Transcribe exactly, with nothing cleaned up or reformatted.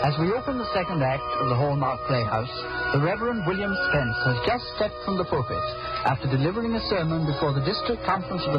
As we open the second act of the Hallmark Playhouse, the Reverend William Spence has just stepped from the pulpit after delivering a sermon before the District Conference of the